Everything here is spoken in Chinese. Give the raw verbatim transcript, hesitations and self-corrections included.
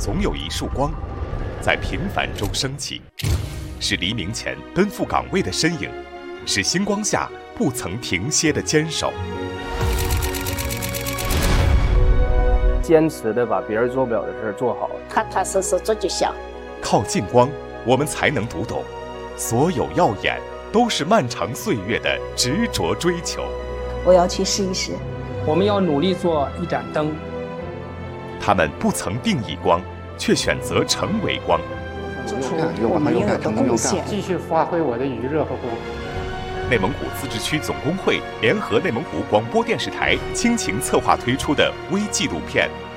总有一束光，在平凡中升起，是黎明前奔赴岗位的身影，是星光下不曾停歇的坚守。 坚持的把别人做不了的事做好， 踏踏实实做就行。 靠近光，我们才能读懂，所有耀眼都是漫长岁月的执着追求。 我要去试一试。 我们要努力做一盏灯。 他们不曾定义光，却选择成为光。 做出我们应有的贡献， 继续发挥我的余热和光。 内蒙古自治区总工会联合内蒙古广播电视台倾情策划推出的微纪录片《